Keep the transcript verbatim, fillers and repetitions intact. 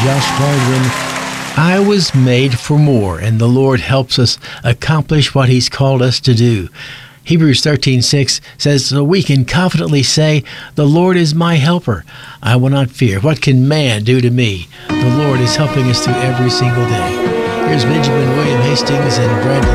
Josh Baldwin. I was made for more, and the Lord helps us accomplish what He's called us to do. Hebrews thirteen six says, so we can confidently say, the Lord is my helper. I will not fear. What can man do to me? The Lord is helping us through every single day. Here's Benjamin William Hastings and Brandon